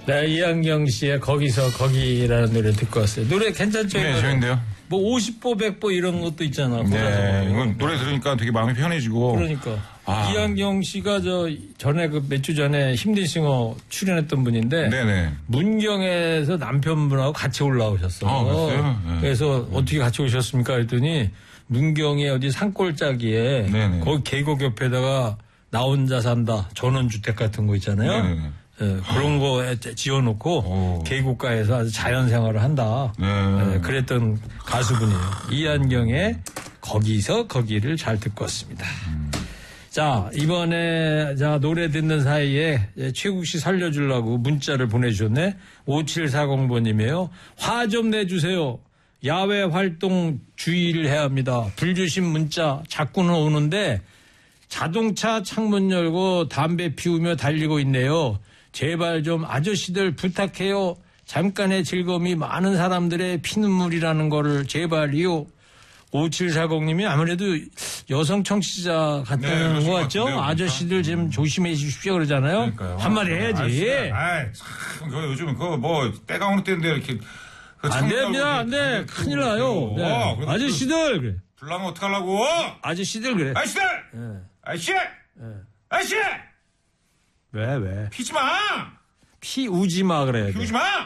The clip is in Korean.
네, 이한경 씨의 거기서 거기라는 노래 듣고 왔어요. 노래 괜찮죠? 네, 좋은데요. 뭐 50보, 100보 이런 것도 있잖아. 네, 이건 노래 들으니까 되게 마음이 편해지고. 그러니까. 이한경 씨가 전에 몇 주 전에 힘든싱어 출연했던 분인데. 네네. 문경에서 남편분하고 같이 올라오셨어요. 그랬어요? 네. 그래서 어떻게 같이 오셨습니까? 했더니 문경의 어디 산골짜기에 네네. 거기 계곡 옆에다가 나 혼자 산다 전원주택 같은 거 있잖아요. 네네. 네, 그런 거 지어놓고 계곡가에서 아주 자연생활을 한다. 네, 그랬던 가수분이에요. 이한경의 거기서 거기를 잘 듣고 왔습니다. 자, 이번에 노래 듣는 사이에 최국 씨 살려주려고 문자를 보내주셨네. 5740번님이에요. 화 좀 내주세요. 야외 활동 주의를 해야 합니다. 불주신 문자 자꾸는 오는데 자동차 창문 열고 담배 피우며 달리고 있네요. 제발 좀 아저씨들 부탁해요. 잠깐의 즐거움이 많은 사람들의 피눈물이라는 거를 제발이요. 5740님이 아무래도 여성 청취자 같은 거 같죠? 아저씨들 좀 조심해 주십시오 그러잖아요. 그러니까요. 한마디 해야지. 아이, 참, 요즘 그거 뭐 때가 오는 때인데 이렇게. 안 됩니다. 안 돼. 큰일 나요. 네. 아저씨들. 그래. 불나면 어떡하려고? 아저씨들 그래. 아저씨들! 네. 아저씨! 네. 아저씨! 왜? 피지 마! 피우지 마 그래야 돼. 피우지 마!